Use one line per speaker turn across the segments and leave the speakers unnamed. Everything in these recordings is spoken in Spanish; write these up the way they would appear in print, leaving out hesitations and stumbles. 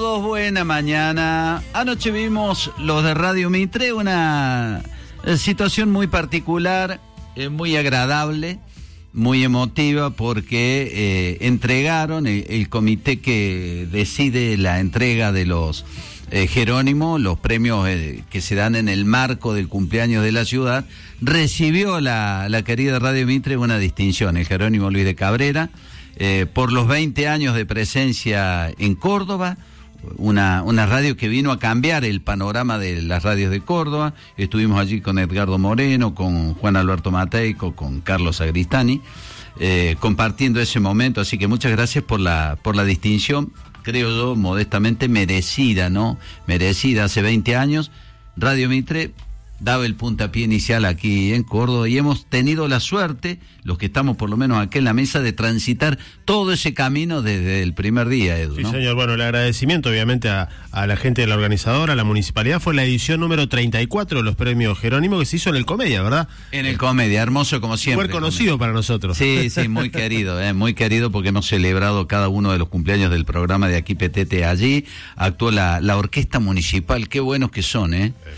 todos, buena mañana. Anoche vimos los de Radio Mitre, una situación muy particular, muy agradable, muy emotiva, porque entregaron el comité que decide la entrega de los Jerónimo, los premios que se dan en el marco del cumpleaños de la ciudad. Recibió la querida Radio Mitre una distinción, el Jerónimo Luis de Cabrera, por los 20 años de presencia en Córdoba, una radio que vino a cambiar el panorama de las radios de Córdoba. Estuvimos allí con Edgardo Moreno, con Juan Alberto Mateico, con Carlos Agristani, compartiendo ese momento, así que muchas gracias por la distinción, creo yo, modestamente merecida, ¿no? Merecida. Hace 20 años, Radio Mitre daba el puntapié inicial aquí en Córdoba y hemos tenido la suerte, los que estamos por lo menos aquí en la mesa, de transitar todo ese camino desde el primer día, Edu, ¿no?
Sí, señor. Bueno, el agradecimiento obviamente a la gente de la organizadora, a la municipalidad. Fue la edición número 34 de los premios Jerónimo, que se hizo en el Comedia, ¿verdad? En el Comedia, hermoso como siempre. Fue conocido para nosotros.
Sí, muy querido porque hemos celebrado cada uno de los cumpleaños del programa de Aquí Petete allí. Actuó la orquesta municipal, qué buenos que son,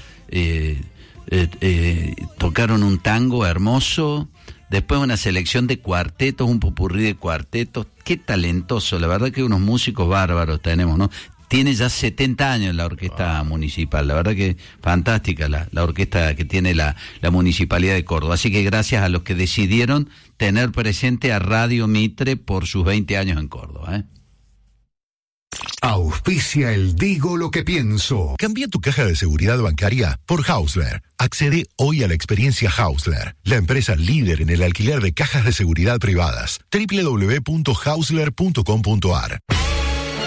tocaron un tango hermoso, después una selección de cuartetos, un popurrí de cuartetos, qué talentoso, la verdad que unos músicos bárbaros tenemos, ¿no? Tiene ya 70 años la orquesta municipal, la verdad que fantástica la orquesta que tiene la Municipalidad de Córdoba, así que gracias a los que decidieron tener presente a Radio Mitre por sus 20 años en Córdoba,
Auspicia el Digo lo que pienso. Cambia tu caja de seguridad bancaria por Hausler. Accede hoy a la experiencia Hausler, la empresa líder en el alquiler de cajas de seguridad privadas. www.hausler.com.ar